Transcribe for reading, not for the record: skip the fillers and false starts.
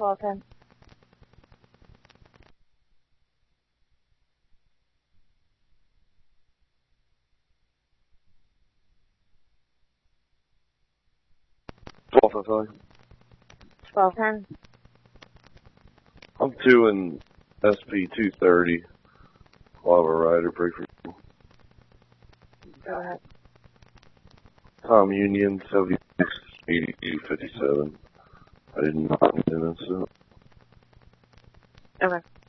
1210. $12.55. 1210. I'm 2 in SP 230. Lava Rider, break for Go ahead. Tom Union 768257. I did not need an incident. Okay.